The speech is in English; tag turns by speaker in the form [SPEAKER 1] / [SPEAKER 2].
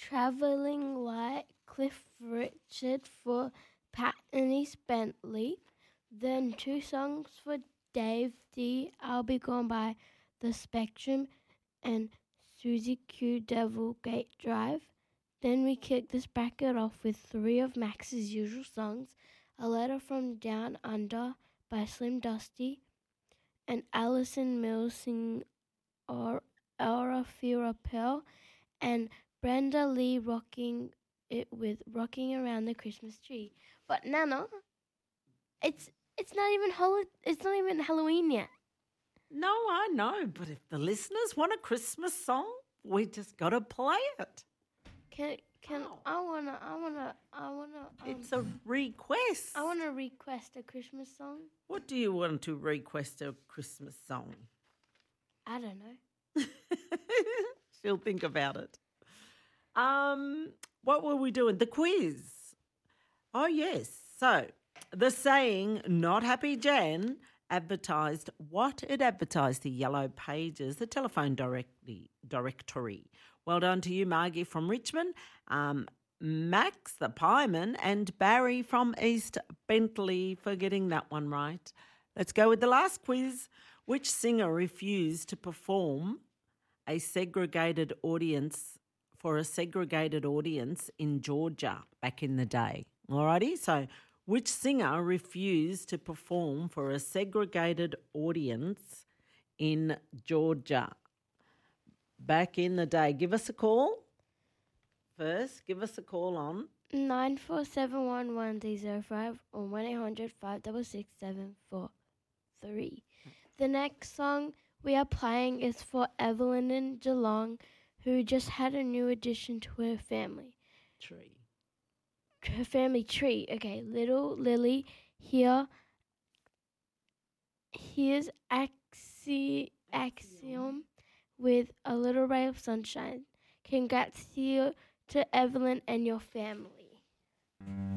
[SPEAKER 1] Traveling Light, Cliff Richard for Pat and East Bentley. Then 2 songs for Dave D. I'll Be Gone by The Spectrum and Susie Q. Devil Gate Drive. Then we kick this bracket off with 3 of Max's usual songs, A Letter from Down Under by Slim Dusty, and Alison Mills singing Aura Fira Pearl, and Brenda Lee rocking it with Rocking Around the Christmas Tree. But Nana, it's not even Halloween yet.
[SPEAKER 2] No, I know, but if the listeners want a Christmas song, we just got to play it.
[SPEAKER 1] I wanna.
[SPEAKER 2] It's a request.
[SPEAKER 1] I wanna request a Christmas song.
[SPEAKER 2] What do you want to request a Christmas song?
[SPEAKER 1] I don't know.
[SPEAKER 2] She'll think about it. What were we doing? The quiz. Oh, yes. So the saying, not happy Jan, advertised what? It advertised the Yellow Pages, the telephone directory. Well done to you, Margie from Richmond, Max the Pieman, and Barry from East Bentley for getting that one right. Let's go with the last quiz. Which singer refused to perform a segregated audience in Georgia back in the day? Alrighty, so which singer refused to perform for a segregated audience in Georgia back in the day? Give us a call. First, give us a call on
[SPEAKER 1] 94711005 or 1-800-566-743. The next song we are playing is for Evelyn in Geelong, who just had a new addition to her family
[SPEAKER 2] tree.
[SPEAKER 1] Okay, Little Lily here. Here's Axiom with A Little Ray of Sunshine. Congrats to Evelyn and your family.